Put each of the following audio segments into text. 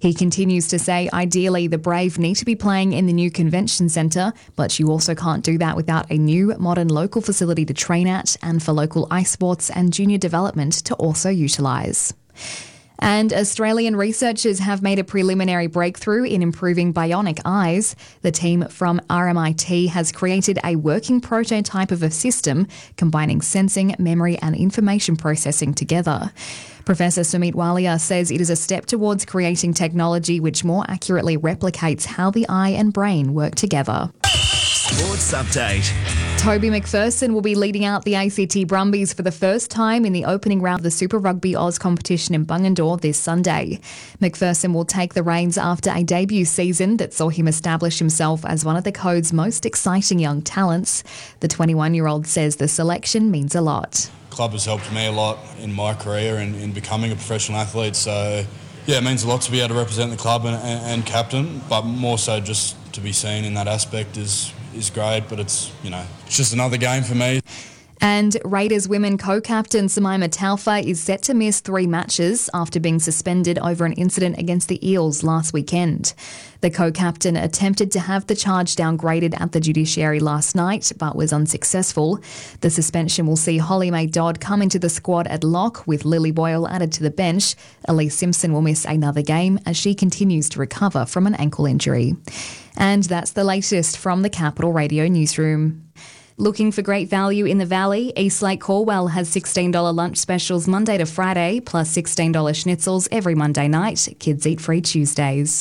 He continues to say ideally the Brave need to be playing in the new convention centre, but you also can't do that without a new modern local facility to train at and for local ice sports and junior development to also utilise. And Australian researchers have made a preliminary breakthrough in improving bionic eyes. The team from RMIT has created a working prototype of a system combining sensing, memory and information processing together. Professor Sumit Walia says it is a step towards creating technology which more accurately replicates how the eye and brain work together. Sports Update. Toby McPherson will be leading out the ACT Brumbies for the first time in the opening round of the Super Rugby Oz competition in Bungendore this Sunday. McPherson will take the reins after a debut season that saw him establish himself as one of the code's most exciting young talents. The 21-year-old says the selection means a lot. The club has helped me a lot in my career and in becoming a professional athlete, so yeah, it means a lot to be able to represent the club and captain, but more so just to be seen in that aspect is great, but it's just another game for me. And Raiders women co-captain Samaima Taufa is set to miss 3 matches after being suspended over an incident against the Eels last weekend. The co-captain attempted to have the charge downgraded at the judiciary last night, but was unsuccessful. The suspension will see Holly Mae Dodd come into the squad at lock, with Lily Boyle added to the bench. Elise Simpson will miss another game as she continues to recover from an ankle injury. And that's the latest from the Capital Radio newsroom. Looking for great value in the Valley? Eastlake Corwell has $16 lunch specials Monday to Friday, plus $16 schnitzels every Monday night. Kids eat free Tuesdays.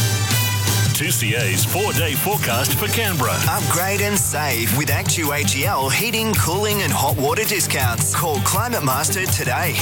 2CA's 4-day forecast for Canberra. Upgrade and save with ActuAGL heating, cooling and hot water discounts. Call Climate Master today.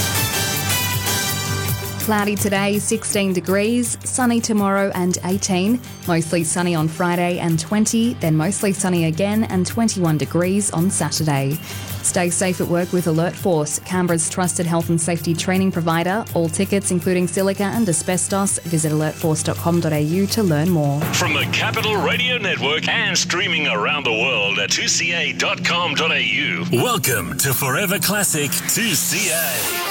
Cloudy today, 16 degrees, sunny tomorrow and 18, mostly sunny on Friday and 20, then mostly sunny again and 21 degrees on Saturday. Stay safe at work with Alert Force, Canberra's trusted health and safety training provider. All tickets, including silica and asbestos, visit alertforce.com.au to learn more. From the Capital Radio Network and streaming around the world at 2ca.com.au. Welcome to Forever Classic 2CA.